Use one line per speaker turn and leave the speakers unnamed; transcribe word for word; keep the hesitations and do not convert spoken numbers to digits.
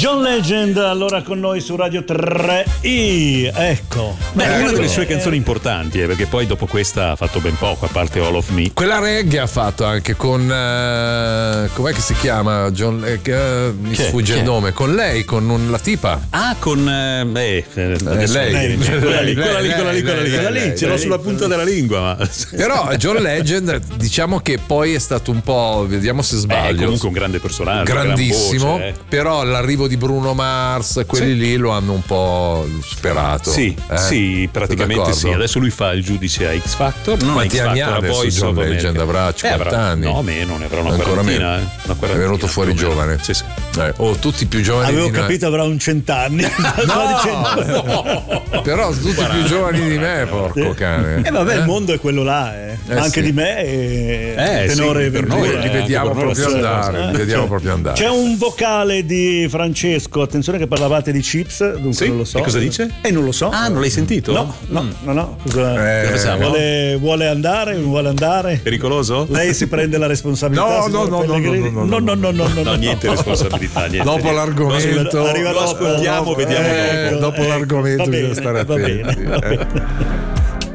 John Legend allora con noi su Radio tre I, ecco.
Beh, è
ecco.
una delle sue canzoni importanti, eh, perché poi dopo questa ha fatto ben poco, a parte All of Me.
Quella reggae ha fatto anche con uh, com'è che si chiama? John, eh, uh, mi
Che?
sfugge
Che?
il nome, con lei, con un, la tipa.
Ah, con eh, beh, eh, adesso-
lei.
lei, quella lì, quella lì,
Lei,
quella lì, quella lì,
lei,
quella lì,
lei,
ce l'ho
lei.
sulla punta della lingua, ma
Però John Legend, diciamo che poi è stato un po', vediamo se
è
sbaglio,
comunque un grande personaggio, una gran
grandissimo,
voce, eh.
però l'arrivo di Bruno Mars, quelli
Sì.
lì lo hanno un po' superato.
Sì,
eh?
sì, praticamente
Sei
sì.
d'accordo?
Adesso lui fa il giudice a X Factor. Non
Quanti
a X
anni
Factor,
ha
a
adesso
Voice
John
of
Legend?
America.
Avrà cinquanta
Eh, avrà-
anni?
No, meno, ne avrà una
Ancora
quarantina.
meno.
eh, una
È
quarantina,
venuto fuori
più o meno.
giovane.
Sì, sì.
Eh, oh, tutti più giovani
Avevo
di noi.
capito avrà un cent'anni.
No, però tutti più giovani di me, porco cane.
E eh, vabbè, il mondo è quello là, eh.
Eh,
anche
sì.
di me e
Eh,
tenore
sì, per
Ventura,
noi,
Li
eh,
vediamo
anche per noi
proprio
la stessa
andare,
cosa.
li vediamo
Cioè,
proprio andare.
C'è un vocale di Francesco, attenzione che parlavate di chips, dunque
Sì?
non lo so.
E cosa dice?
E non lo so.
Ah, non l'hai sentito?
No, no,
Mm.
no, no. Cosa-
Eh,
pensavo?
vuole, vuole andare? Non vuole andare?
Pericoloso?
Lei si prende la responsabilità?
No,
signor
no, no, no,
Pellegrini?
no, no,
no, no, no, no,
No, niente responsabilità, niente.
Dopo
niente.
l'argomento,
Lo ascoltiamo,
dopo-
vediamo
eh,
dopo.
dopo
Ecco,
l'argomento
va
bisogna
bene,
stare
va
attenti.
bene, va
eh.
bene.